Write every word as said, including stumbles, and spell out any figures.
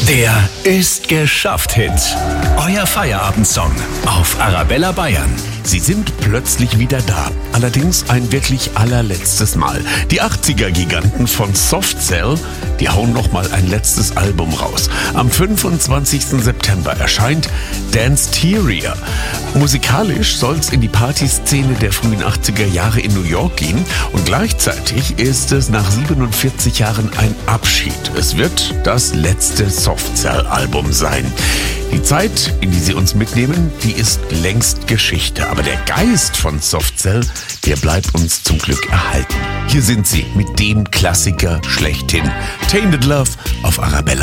Der ist geschafft Hit. Euer Feierabendsong auf Arabella Bayern. Sie sind plötzlich wieder da. Allerdings ein wirklich allerletztes Mal. Die achtziger-Giganten von Soft Cell, die hauen noch mal ein letztes Album raus. Am fünfundzwanzigsten September erscheint Danceteria. Musikalisch soll's in die Partyszene der frühen achtziger Jahre in New York gehen und gleichzeitig ist es nach siebenundvierzig Jahren ein Abschied. Es wird das letzte Soft Cell Album sein. Die Zeit, in die sie uns mitnehmen, die ist längst Geschichte. Aber der Geist von Soft Cell, der bleibt uns zum Glück erhalten. Hier sind sie mit dem Klassiker schlechthin. Tainted Love auf Arabella.